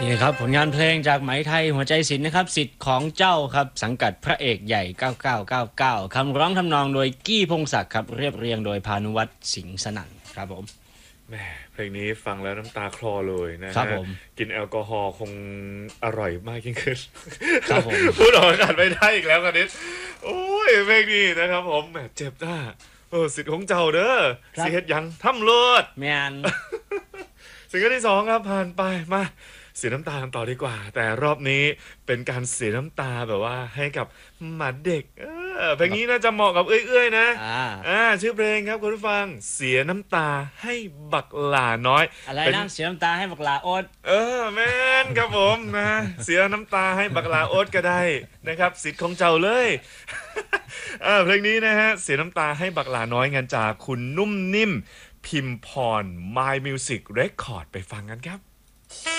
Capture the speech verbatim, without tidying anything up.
นี่นะครับผลงานเพลงจากไหมไทยหัวใจศิลป์นะครับสิทธิ์ของเจ้าครับสังกัดพระเอกใหญ่เก้าเก้าเก้าเก้าคำร้องทำนองโดยกี้พงศักดิ์ครับเรียบเรียงโดยพานุวัฒน์สิงห์สนั่นครับผมแหมเพลงนี้ฟังแล้วน้ำตาคลอเลยนะครัฮะบผมกินแอลกอฮอล์คงอร่อยมากยิ่งขึ้นครับผมพูดออกอากาศไม่ได้อีกแล้วกันนิดโอ้ยเพลงนี้นะครับผมแหมเจ็บหน้าเออสิทธิ์ของเจ้าเด้อสิเฮ็ดยังทำเลิศแมนสิ่งที่สองครับผ่านไปมาเสียน้ำตากันต่อดีกว่าแต่รอบนี้เป็นการเสียน้ำตาแบบว่าให้กับหมาเด็กเออเพลงนี้น่าจะเหมาะกับเอื้อยๆนะอ่าอ่าชื่อเพลงครับคุณผู้ฟังเสียน้ำตาให้บักหล่าน้อยอะไรนะเสียน้ำตาให้บักลาโอดเออแม่นครับผมนะเสียน้ำตาให้บักหล่าโอดก็ได้นะครับสิทธิ์ของเจ้าเลยอ่าเพลงนี้นะฮะเสียน้ำตาให้บักหล่าน้อยงานจากคุณนุ่มนิ่มพิมพร My Music Record ไปฟังกันครับ